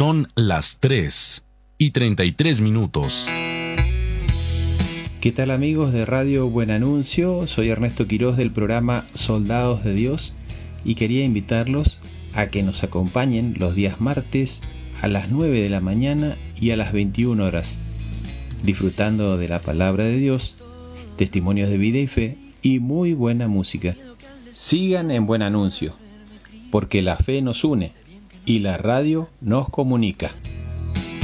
Son las 3:33. ¿Qué tal amigos de Radio Buen Anuncio? Soy Ernesto Quiroz del programa Soldados de Dios y quería invitarlos a que nos acompañen los días martes a las 9 de la mañana y a las 21 horas, disfrutando de la palabra de Dios, testimonios de vida y fe y muy buena música. Sigan en Buen Anuncio, porque la fe nos une y la radio nos comunica.